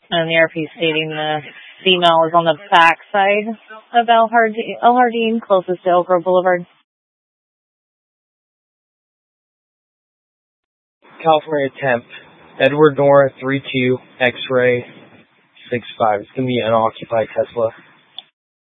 And the RP stating the female is on the back side of El Jardín, closest to Elk Grove Boulevard. California temp, Edward Nora 32 X-ray 65. It's going to be an unoccupied Tesla.